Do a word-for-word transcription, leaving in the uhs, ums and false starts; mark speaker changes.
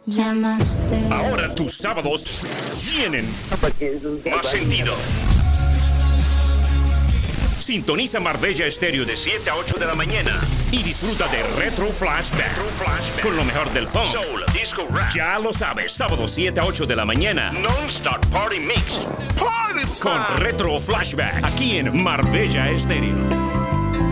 Speaker 1: Llamaste.
Speaker 2: Ahora tus sábados tienen más sentido. Sintoniza Marbella Estéreo de siete a ocho de la mañana y disfruta de Retro Flashback, Retro Flashback. Con lo mejor del funk, soul, disco, rap. Ya lo sabes, sábado siete a ocho de la mañana. Non-Stop Party Mix. Party time. Con Retro Flashback, aquí en Marbella Estéreo.